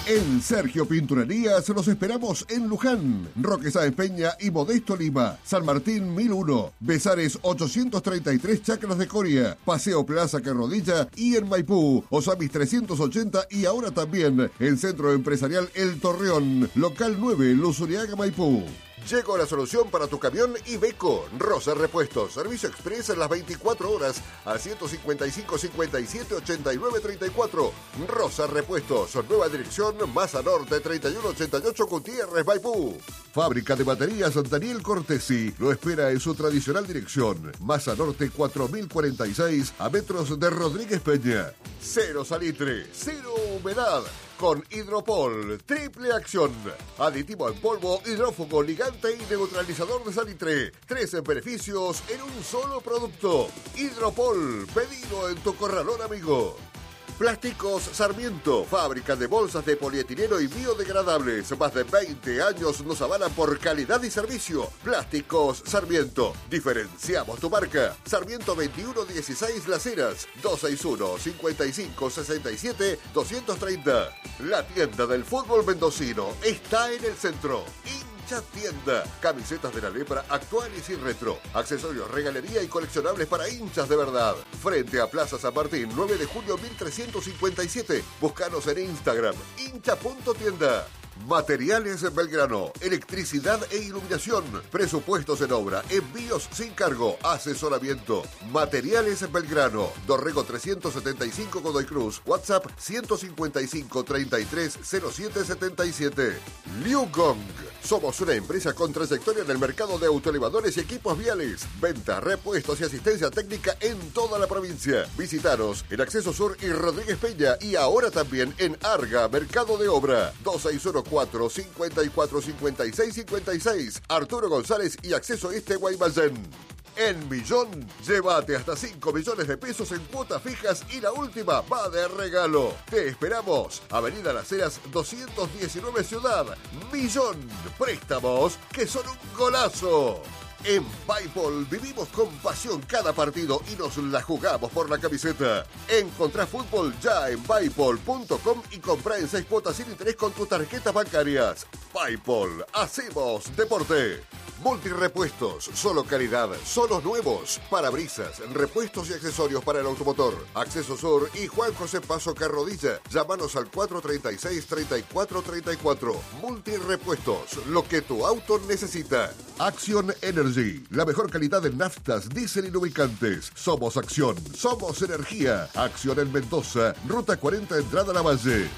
En Sergio Pinturerías los esperamos en Luján, Roque Sáenz Peña y Modesto Lima, San Martín 1001, Besares 833 Chacras de Coria, Paseo Plaza Carrodilla y en Maipú, Osamis 380 y ahora también en Centro Empresarial El Torreón, Local 9, Luzuriaga, Maipú. Llegó la solución para tu camión Iveco. Rosa Repuestos. Servicio express en las 24 horas al 155 57 89 34. Rosa Repuestos. Nueva dirección, Masa Norte 3188 Gutiérrez, Maipú. Fábrica de baterías Daniel Cortesi. Lo espera en su tradicional dirección. Masa Norte 4046 a metros de Rodríguez Peña. Cero salitre, cero humedad. Con Hidropol, triple acción. Aditivo en polvo, hidrófugo, ligante y neutralizador de salitre. 13 beneficios en un solo producto. Hidropol, pedido en tu corralón amigo. Plásticos Sarmiento, fábrica de bolsas de polietileno y biodegradables. Más de 20 años nos avalan por calidad y servicio. Plásticos Sarmiento, diferenciamos tu marca. Sarmiento 2116 Las Heras, 261-5567-230. La tienda del fútbol mendocino está en el centro. Tienda, camisetas de la lepra actuales y retro, accesorios, regalería y coleccionables para hinchas de verdad. Frente a Plaza San Martín, 9 de julio 1357. Búscanos en Instagram, hincha.tienda. Materiales Belgrano, electricidad e iluminación, presupuestos en obra, envíos sin cargo, asesoramiento. Materiales Belgrano, Dorrego 375 Godoy Cruz, WhatsApp 155 33 07 77. Liu Gong, somos una empresa con trayectoria en el mercado de autoelevadores y equipos viales. Venta, repuestos y asistencia técnica en toda la provincia. Visitanos en Acceso Sur y Rodríguez Peña y ahora también en Arga, Mercado de Obra. 2614 54 56 56. Arturo González y Acceso Este Guaymallén. En Millón, llévate hasta 5 millones de pesos en cuotas fijas y la última va de regalo. Te esperamos. Avenida Las Heras 219 Ciudad. Millón. Préstamos que son un golazo. En Paipol vivimos con pasión cada partido y nos la jugamos por la camiseta. Encontrá fútbol ya en paipol.com y comprá en 6 cuotas sin interés con tus tarjetas bancarias. Paipol, hacemos deporte. Multirepuestos, solo calidad, solos nuevos, parabrisas, repuestos y accesorios para el automotor. Acceso Sur y Juan José Paso Carrodilla. Llámanos al 436-3434. Multirepuestos, lo que tu auto necesita. Acción Energy, la mejor calidad en naftas, diésel y lubricantes. Somos Acción, somos energía. Acción en Mendoza, Ruta 40, entrada a La Valle.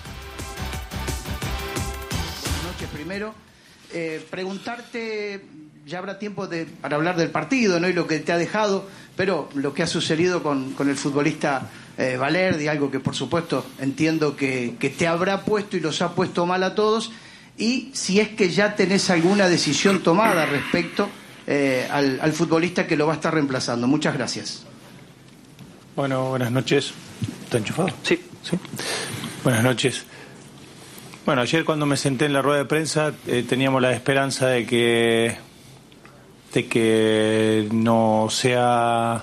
Buenas noches primero. Preguntarte, ya habrá tiempo para hablar del partido, ¿no? Y lo que te ha dejado, pero lo que ha sucedido con el futbolista Valerdi, algo que por supuesto entiendo que te habrá puesto y los ha puesto mal a todos, y si es que ya tenés alguna decisión tomada respecto al futbolista que lo va a estar reemplazando. Muchas gracias. Bueno, buenas noches. ¿Está enchufado? Sí. Buenas noches. Bueno, ayer cuando me senté en la rueda de prensa teníamos la esperanza de que no sea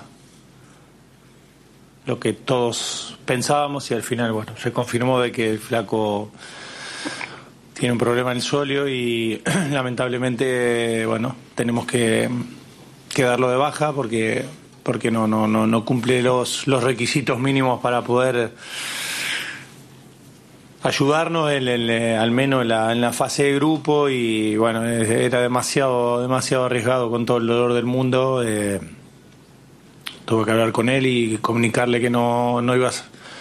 lo que todos pensábamos y al final, bueno, se confirmó de que el flaco tiene un problema en el sóleo y lamentablemente, bueno, tenemos que darlo de baja porque no cumple los requisitos mínimos para poder ayudarnos al menos en la fase de grupo, y bueno, era demasiado arriesgado con todo el dolor del mundo. Tuve que hablar con él y comunicarle que no ibas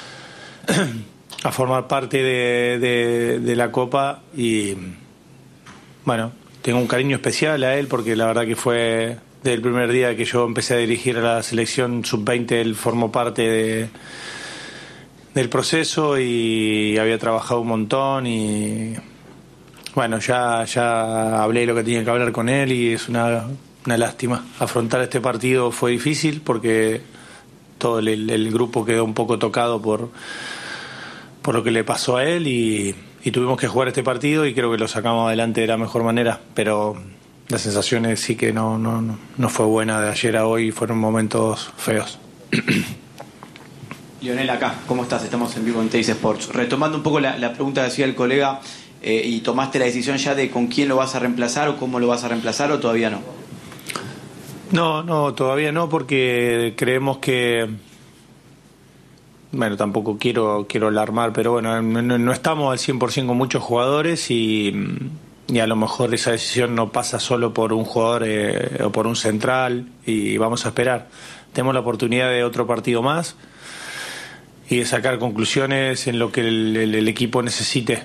a formar parte de la Copa, y bueno, tengo un cariño especial a él porque la verdad que fue desde el primer día que yo empecé a dirigir a la selección sub-20, él formó parte del proceso y había trabajado un montón, y bueno, ya hablé lo que tenía que hablar con él, y es una lástima. Afrontar este partido fue difícil porque todo el grupo quedó un poco tocado por lo que le pasó a él, y tuvimos que jugar este partido y creo que lo sacamos adelante de la mejor manera, pero las sensaciones sí que no fue buena de ayer a hoy, fueron momentos feos. Lionel, acá, ¿cómo estás? Estamos en vivo en Teis Sports. Retomando un poco la pregunta que hacía el colega, ¿y tomaste la decisión ya de con quién lo vas a reemplazar o cómo lo vas a reemplazar o todavía no? No, todavía no, porque creemos que... Bueno, tampoco quiero alarmar, pero bueno, no estamos al 100% con muchos jugadores y a lo mejor esa decisión no pasa solo por un jugador o por un central y vamos a esperar. Tenemos la oportunidad de otro partido más y de sacar conclusiones en lo que el equipo necesite.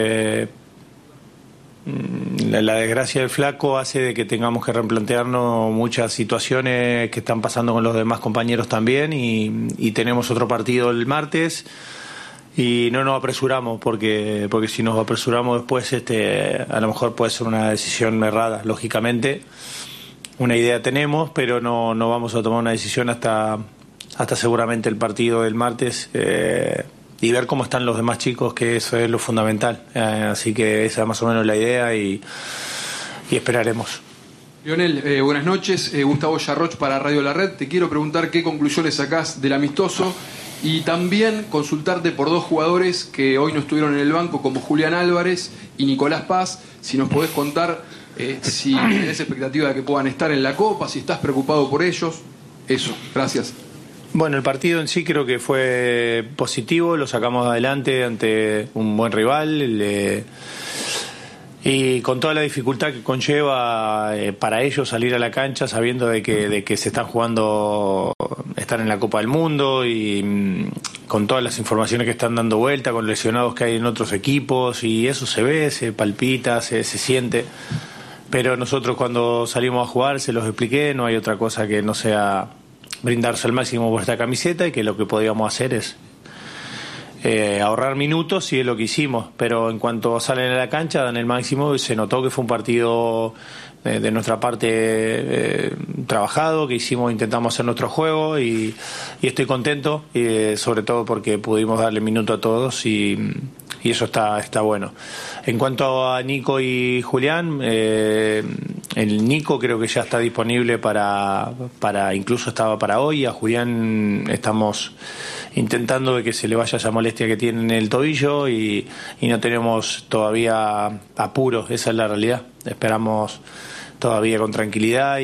La desgracia del Flaco hace de que tengamos que replantearnos muchas situaciones que están pasando con los demás compañeros también y tenemos otro partido el martes y no nos apresuramos porque si nos apresuramos después a lo mejor puede ser una decisión errada. Lógicamente una idea tenemos, pero no vamos a tomar una decisión hasta seguramente el partido del martes y ver cómo están los demás chicos, que eso es lo fundamental. Así que esa es más o menos la idea y esperaremos. Lionel, buenas noches. Gustavo Yarroch para Radio La Red. Te quiero preguntar qué conclusiones sacás del amistoso y también consultarte por dos jugadores que hoy no estuvieron en el banco, como Julián Álvarez y Nicolás Paz. Si nos podés contar si tenés expectativa de que puedan estar en la Copa, si estás preocupado por ellos. Eso, gracias. Bueno, el partido en sí creo que fue positivo, lo sacamos adelante ante un buen rival y con toda la dificultad que conlleva para ellos salir a la cancha sabiendo de que se están jugando, están en la Copa del Mundo y con todas las informaciones que están dando vuelta, con lesionados que hay en otros equipos y eso se ve, se palpita, se siente. Pero nosotros cuando salimos a jugar, se los expliqué, no hay otra cosa que no sea brindarse al máximo por esta camiseta y que lo que podíamos hacer es ahorrar minutos y es lo que hicimos, pero en cuanto salen a la cancha dan el máximo y se notó que fue un partido de nuestra parte trabajado, que intentamos hacer nuestro juego y estoy contento sobre todo porque pudimos darle minuto a todos y eso está bueno. En cuanto a Nico y Julián, el Nico creo que ya está disponible para incluso estaba para hoy. A Julián estamos intentando de que se le vaya esa molestia que tiene en el tobillo y no tenemos todavía apuros, esa es la realidad. Esperamos todavía con tranquilidad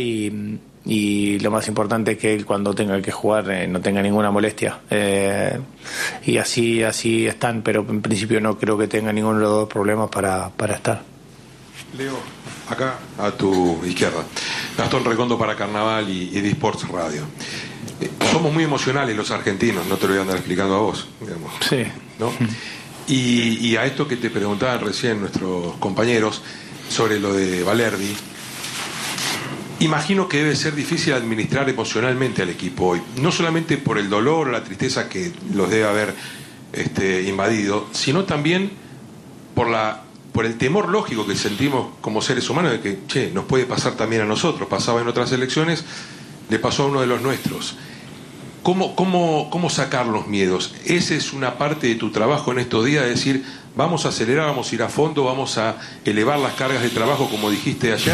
y lo más importante es que él cuando tenga que jugar no tenga ninguna molestia y así están, pero en principio no creo que tenga ninguno de los dos problemas para estar. Leo, acá a tu izquierda, Gastón Recondo para Carnaval y Disports Radio. Somos muy emocionales los argentinos, no te lo voy a andar explicando a vos, digamos, sí, ¿no? Y a esto que te preguntaban recién nuestros compañeros sobre lo de Valerdi, imagino que debe ser difícil administrar emocionalmente al equipo hoy, no solamente por el dolor o la tristeza que los debe haber invadido, sino también por el temor lógico que sentimos como seres humanos de que, nos puede pasar también a nosotros. Pasaba en otras elecciones, le pasó a uno de los nuestros. ¿Cómo sacar los miedos? Esa es una parte de tu trabajo en estos días, de decir, vamos a acelerar, vamos a ir a fondo, vamos a elevar las cargas de trabajo, como dijiste ayer.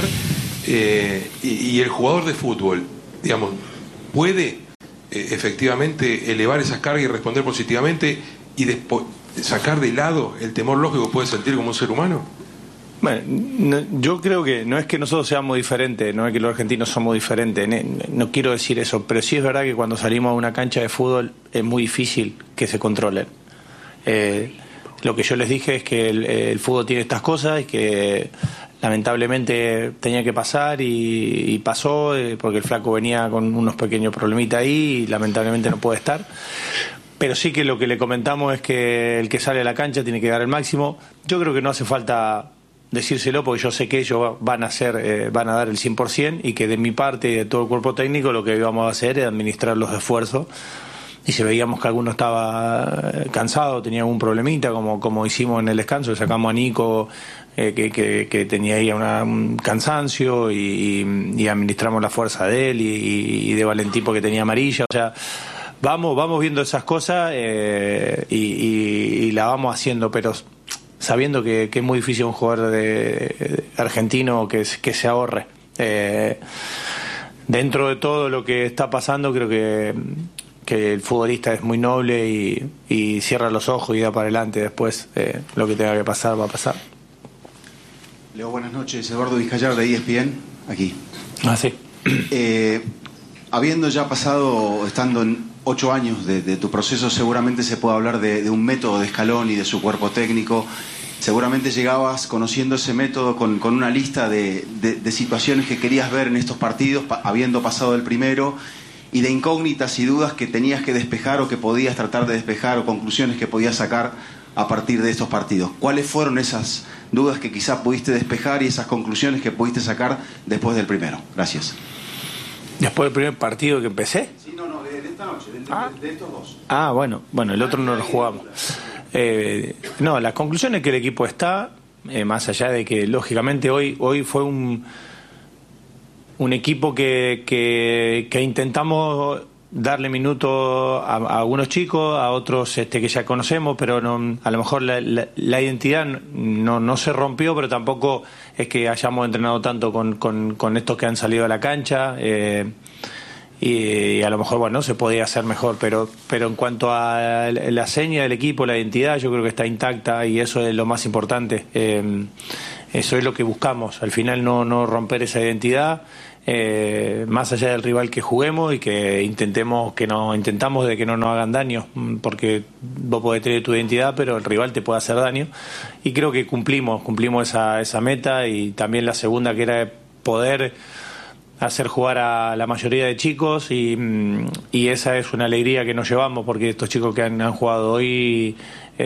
Y el jugador de fútbol, digamos, puede efectivamente elevar esas cargas y responder positivamente y después sacar de lado el temor lógico que puede sentir como un ser humano. Bueno, yo creo que no es que nosotros seamos diferentes, no es que los argentinos somos diferentes, no quiero decir eso, pero sí es verdad que cuando salimos a una cancha de fútbol es muy difícil que se controlen. Lo que yo les dije es que el fútbol tiene estas cosas y que lamentablemente tenía que pasar y pasó porque el Flaco venía con unos pequeños problemitas ahí y lamentablemente no puede estar. Pero sí que lo que le comentamos es que el que sale a la cancha tiene que dar el máximo. Yo creo que no hace falta decírselo porque yo sé que ellos van a dar el 100% y que de mi parte y de todo el cuerpo técnico lo que íbamos a hacer es administrar los esfuerzos. Y si veíamos que alguno estaba cansado, tenía algún problemita, como hicimos en el descanso, le sacamos a Nico que tenía ahí un cansancio y administramos la fuerza de él y de Valentín porque tenía amarilla. O sea, vamos viendo esas cosas y la vamos haciendo, pero sabiendo que es muy difícil un jugador argentino que se ahorre. Dentro de todo lo que está pasando, creo que el futbolista es muy noble y cierra los ojos y da para adelante. Después lo que tenga que pasar va a pasar. Leo, buenas noches. Eduardo Vizcayar de ESPN, aquí. Sí. Habiendo ya pasado, estando en 8 años de tu proceso, seguramente se puede hablar de un método de Scaloni y de su cuerpo técnico. Seguramente llegabas conociendo ese método con una lista de situaciones que querías ver en estos partidos, habiendo pasado el primero, y de incógnitas y dudas que tenías que despejar o que podías tratar de despejar, o conclusiones que podías sacar a partir de estos partidos. ¿Cuáles fueron esas dudas que quizás pudiste despejar y esas conclusiones que pudiste sacar después del primero? Gracias. ¿Después del primer partido que empecé? Sí, no, de esta noche, de estos dos. Bueno, el otro no lo jugamos. No, las conclusiones que el equipo está, más allá de que lógicamente hoy fue un equipo que intentamos darle minutos a algunos chicos, a otros que ya conocemos, pero no, a lo mejor la identidad no se rompió, pero tampoco es que hayamos entrenado tanto con estos que han salido a la cancha. Y a lo mejor se podía hacer mejor, pero en cuanto a la seña del equipo, la identidad, yo creo que está intacta y eso es lo más importante. Eso es lo que buscamos, al final no romper esa identidad, más allá del rival que juguemos, y que intentamos de que no nos hagan daño, porque vos podés tener tu identidad pero el rival te puede hacer daño, y creo que cumplimos esa meta, y también la segunda, que era poder hacer jugar a la mayoría de chicos, y esa es una alegría que nos llevamos, porque estos chicos que han jugado hoy,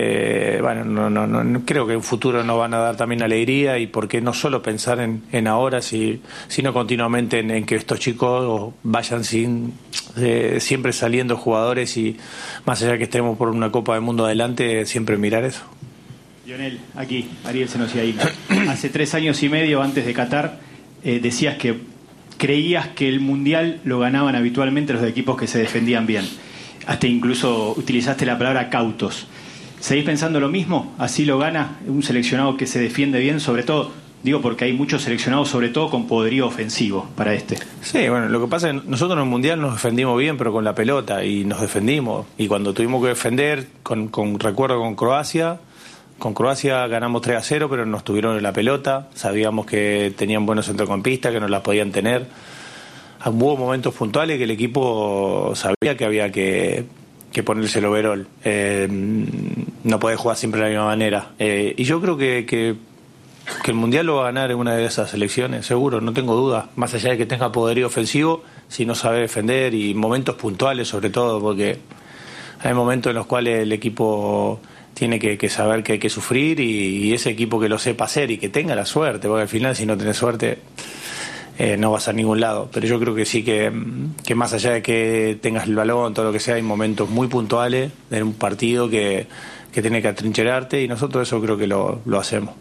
no creo que en futuro nos van a dar también alegría, y porque no solo pensar en ahora, sino continuamente en que estos chicos vayan siempre saliendo jugadores, y más allá que estemos por una Copa del Mundo adelante, siempre mirar eso. Lionel, aquí, Ariel Senosiaín. Hace 3 años y medio, antes de Qatar, decías que creías que el Mundial lo ganaban habitualmente los equipos que se defendían bien. Hasta incluso utilizaste la palabra cautos. ¿Seguís pensando lo mismo? ¿Así lo gana un seleccionado que se defiende bien? Sobre todo, digo porque hay muchos seleccionados, sobre todo con poderío ofensivo para este. Sí, lo que pasa es que nosotros en el Mundial nos defendimos bien, pero con la pelota, y nos defendimos. Y cuando tuvimos que defender, recuerdo con Croacia... Con Croacia ganamos 3-0, pero nos tuvieron en la pelota. Sabíamos que tenían buenos centrocampistas, que nos las podían tener. Hubo momentos puntuales que el equipo sabía que había que ponerse el overall. No podés jugar siempre de la misma manera. Y yo creo que el Mundial lo va a ganar en una de esas selecciones, seguro, no tengo duda. Más allá de que tenga poderío ofensivo, si no sabe defender, y momentos puntuales sobre todo, porque hay momentos en los cuales el equipo tiene que saber que hay que sufrir, y ese equipo que lo sepa hacer y que tenga la suerte, porque al final si no tenés suerte no vas a ningún lado. Pero yo creo que sí, que más allá de que tengas el balón, todo lo que sea, hay momentos muy puntuales en un partido que tenés que atrincherarte, y nosotros eso creo que lo hacemos.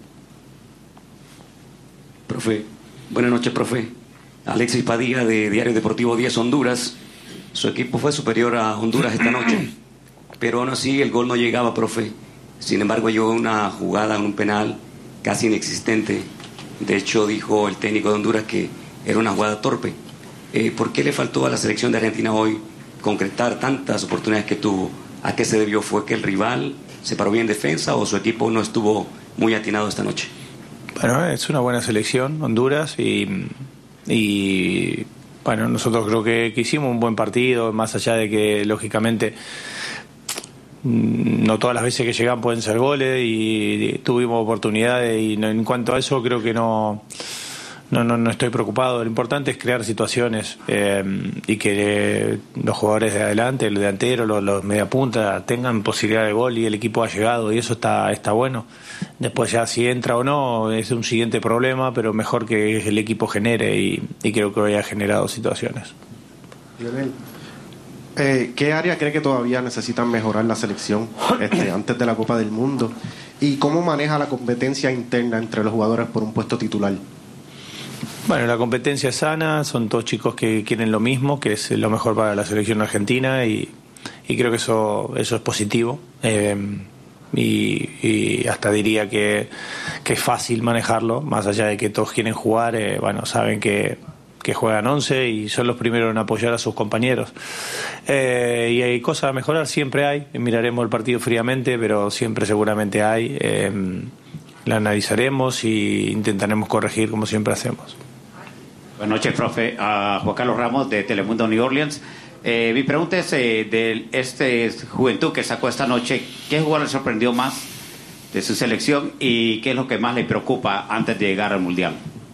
Profe, buenas noches, profe. Alexis Padilla, de Diario Deportivo 10 Honduras. Su equipo fue superior a Honduras esta noche, pero aún así el gol no llegaba, profe. Sin embargo, llegó una jugada, un penal casi inexistente. De hecho, dijo el técnico de Honduras que era una jugada torpe. ¿Por qué le faltó a la selección de Argentina hoy concretar tantas oportunidades que tuvo? ¿A qué se debió? ¿Fue que el rival se paró bien en defensa, o su equipo no estuvo muy atinado esta noche? Bueno, es una buena selección, Honduras, y nosotros creo que hicimos un buen partido, más allá de que lógicamente no todas las veces que llegan pueden ser goles, y tuvimos oportunidades, y en cuanto a eso creo que no estoy preocupado. Lo importante es crear situaciones, y que los jugadores de adelante, los delanteros, los mediapuntas, tengan posibilidad de gol, y el equipo ha llegado, y eso está bueno. Después ya si entra o no es un siguiente problema, pero mejor que el equipo genere, y creo que hoy ha generado situaciones. Lionel, ¿qué área cree que todavía necesitan mejorar la selección antes de la Copa del Mundo? ¿Y cómo maneja la competencia interna entre los jugadores por un puesto titular? Bueno, la competencia es sana, son todos chicos que quieren lo mismo, que es lo mejor para la selección argentina, y creo que eso es positivo, y hasta diría que es fácil manejarlo, más allá de que todos quieren jugar, saben que que juegan 11 y son los primeros en apoyar a sus compañeros. Y hay cosas a mejorar, siempre hay. Miraremos el partido fríamente, pero siempre seguramente hay. La analizaremos y intentaremos corregir como siempre hacemos. Buenas noches, profe. A Juan Carlos Ramos de Telemundo New Orleans. Mi pregunta es de Juventud que sacó esta noche, ¿qué jugador le sorprendió más de su selección y qué es lo que más le preocupa antes de llegar al Mundial?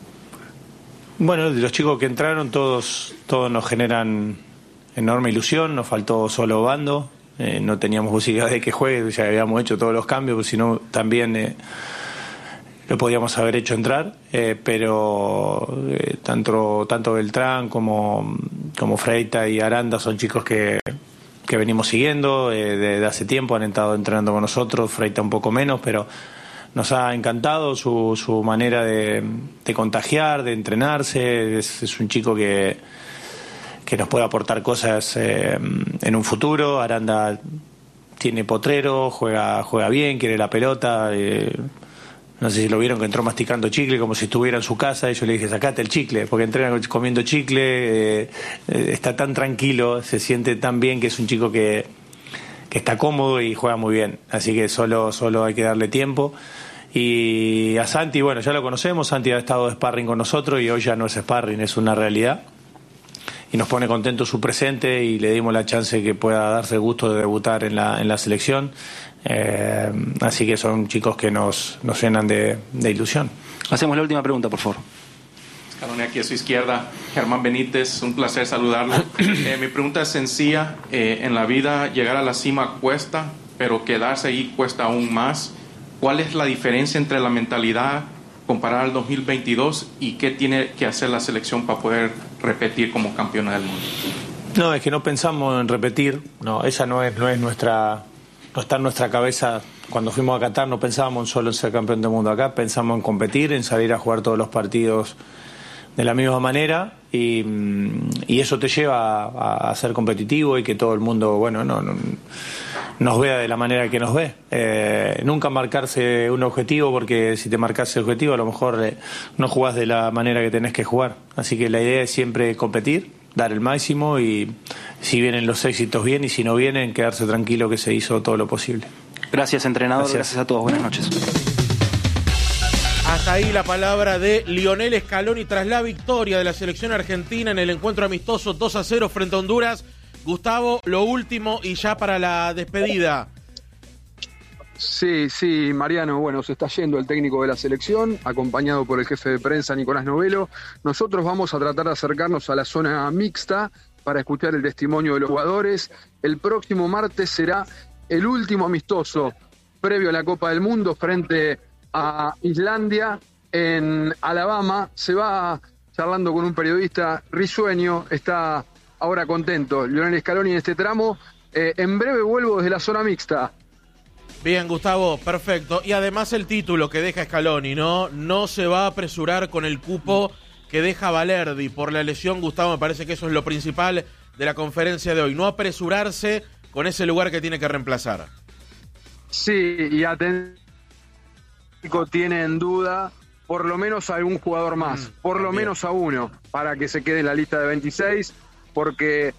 Bueno, de los chicos que entraron, todos nos generan enorme ilusión. Nos faltó solo Bando, no teníamos posibilidad de que juegue, ya habíamos hecho todos los cambios, sino también lo podíamos haber hecho entrar, pero tanto Beltrán como Freita y Aranda son chicos que venimos siguiendo de hace tiempo, han estado entrenando con nosotros, Freita un poco menos, pero nos ha encantado su manera de contagiar, de entrenarse. Es un chico que nos puede aportar cosas en un futuro. Aranda tiene potrero, juega bien, quiere la pelota. No sé si lo vieron que entró masticando chicle como si estuviera en su casa, y yo le dije, sacate el chicle, porque entrena comiendo chicle, está tan tranquilo, se siente tan bien, que es un chico que está cómodo y juega muy bien, así que solo hay que darle tiempo. Y a Santi, bueno, ya lo conocemos, Santi ha estado de sparring con nosotros y hoy ya no es sparring, es una realidad. Y nos pone contento su presente y le dimos la chance que pueda darse el gusto de debutar en la selección. Así que son chicos que nos llenan de ilusión. Hacemos la última pregunta, por favor. Scaloni, aquí a su izquierda, Germán Benítez, un placer saludarlo. Mi pregunta es sencilla. En la vida llegar a la cima cuesta, pero quedarse ahí cuesta aún más. ¿Cuál es la diferencia entre la mentalidad comparada al 2022 y qué tiene que hacer la selección para poder repetir como campeona del mundo? No, es que no pensamos en repetir. No, esa no es nuestra... No está en nuestra cabeza. Cuando fuimos a Qatar no pensábamos solo en ser campeón del mundo. Acá pensamos en competir, en salir a jugar todos los partidos de la misma manera, y eso te lleva a ser competitivo y que todo el mundo, bueno, no nos vea de la manera que nos ve. Nunca marcarse un objetivo, porque si te marcas el objetivo a lo mejor no jugás de la manera que tenés que jugar. Así que la idea es siempre competir, dar el máximo, y si vienen los éxitos bien, y si no vienen, quedarse tranquilo que se hizo todo lo posible. Gracias, entrenador. Gracias a todos. Buenas noches. Hasta ahí la palabra de Lionel Scaloni tras la victoria de la selección argentina en el encuentro amistoso 2-0 frente a Honduras. Gustavo, lo último y ya para la despedida. Sí, Mariano, bueno, se está yendo el técnico de la selección, acompañado por el jefe de prensa Nicolás Novelo. Nosotros vamos a tratar de acercarnos a la zona mixta para escuchar el testimonio de los jugadores. El próximo martes será el último amistoso previo a la Copa del Mundo frente a Islandia en Alabama. Se va charlando con un periodista risueño, está ahora contento Lionel Scaloni en este tramo. En breve vuelvo desde la zona mixta. Bien, Gustavo, perfecto. Y además el título que deja Scaloni, ¿no? No se va a apresurar con el cupo que deja Valerdi por la lesión. Gustavo, me parece que eso es lo principal de la conferencia de hoy. No apresurarse con ese lugar que tiene que reemplazar. Sí, y tiene en duda por lo menos a algún jugador más, por lo menos a uno, para que se quede en la lista de 26, porque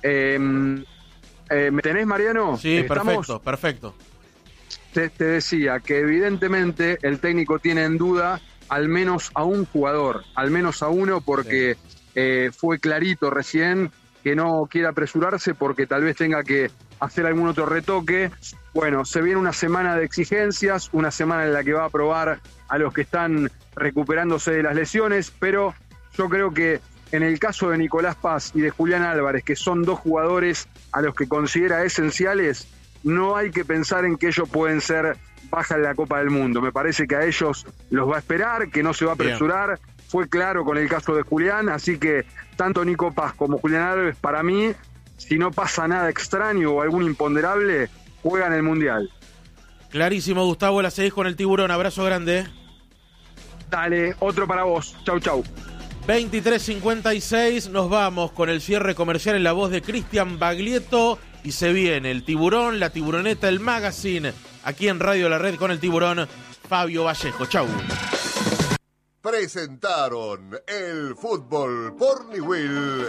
¿me tenés, Mariano? Sí, perfecto. Te decía que evidentemente el técnico tiene en duda al menos a un jugador, al menos a uno, porque fue clarito recién que no quiere apresurarse porque tal vez tenga que hacer algún otro retoque. Bueno, se viene una semana de exigencias, una semana en la que va a probar a los que están recuperándose de las lesiones, pero yo creo que en el caso de Nicolás Paz y de Julián Álvarez, que son dos jugadores a los que considera esenciales, no hay que pensar en que ellos pueden ser baja en la Copa del Mundo. Me parece que a ellos los va a esperar, que no se va a apresurar. Bien. Fue claro con el caso de Julián, así que tanto Nico Paz como Julián Álvarez, para mí, si no pasa nada extraño o algún imponderable, juegan el Mundial. Clarísimo, Gustavo, la seguís con el Tiburón. Abrazo grande. Dale, otro para vos. Chau. 23:56, nos vamos con el cierre comercial en la voz de Cristian Baglietto y se viene el Tiburón, la Tiburoneta, el Magazine, aquí en Radio La Red con el Tiburón, Fabio Vallejo. Chau. presentaron el fútbol por Niwil.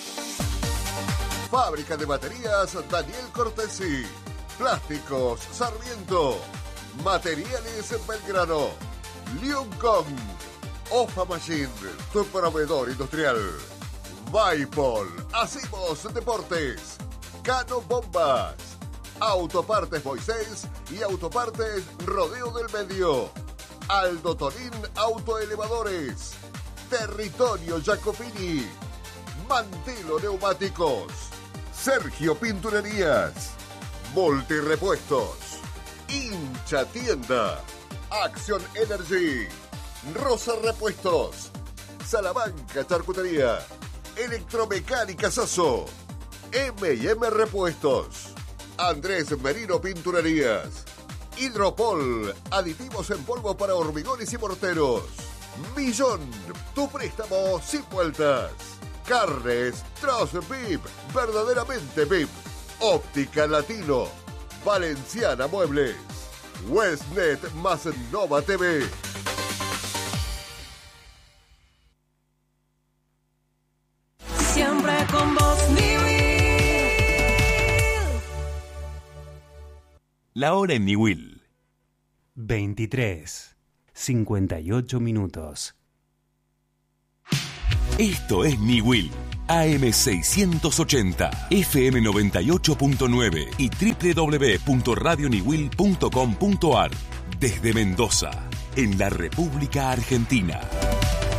Fábrica de baterías Daniel Cortesi. Plásticos Sarmiento. Materiales Belgrano. Liuncom. Ofa Machine, tu proveedor industrial. Vaipol. Hacemos deportes. Cano Bombas. Autopartes Moisés y Autopartes Rodeo del Medio. Aldo Tonín Autoelevadores. Territorio Jacopini. Mantilo Neumáticos. Sergio Pinturerías. Multirepuestos. Hincha Tienda. Action Energy. Rosa Repuestos. Salamanca Charcutería. Electromecánica Sasso. M&M Repuestos. Andrés Merino Pinturerías. Hidropol, aditivos en polvo para hormigones y morteros. Millón, tu préstamo sin vueltas. Carnes Troz VIP, verdaderamente VIP. Óptica Latino. Valenciana Muebles. Westnet más Nova TV. Siempre con vos, La hora en Niwil. 23:58 minutos. Esto es Niwil. AM 680, FM 98.9 y www.radioniwil.com.ar. Desde Mendoza, en la República Argentina.